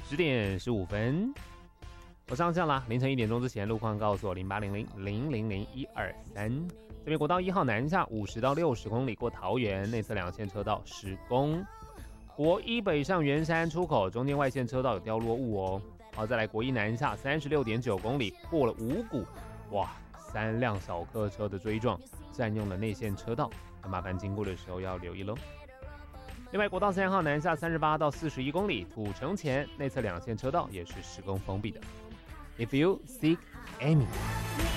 10点15分，我上线啦。凌晨1点钟之前，路况告诉我0800000123。这边国道1号南下50到60公里过桃园，内侧2线车道施工。国一北上圆山出口中间外线车道有掉落物哦。好，再来国一南下36.9公里过了五股，哇，3辆小客车的追撞，占用了内线车道，麻烦经过的时候要留意咯。另外，国道3号南下38到41公里，土城前内侧2线车道也是施工封闭的。If you seek Amy。